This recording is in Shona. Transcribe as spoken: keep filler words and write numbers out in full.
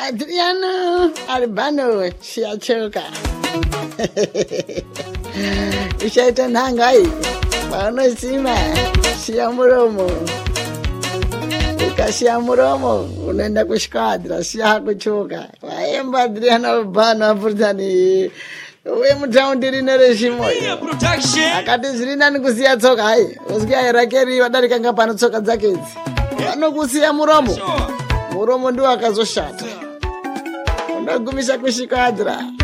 Adriano Albano shiachoka. Ishaita nhangai. Paano sima shiamuromo. Ukashia muromo unaenda kushikadra shia kuchoka. Waemba Adriano Albano apurtani. We mutaundiri nereshimo. Akati zirina nikusia tsoka hai. Usikia rakeri wadarika ngapa tsoka dzake idzi. Vanokusiya muromo. Muromo ndio akazoshata. Unagumisha kushikadra.